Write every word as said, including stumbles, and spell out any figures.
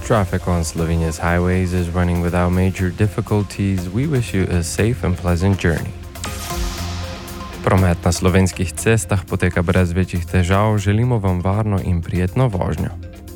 Traffic on Slovenia's highways is running without major difficulties. We wish you a safe and pleasant journey. Promet na slovenskih cestah poteka brez večjih težav, želimo vam varno in prijetno vožnjo.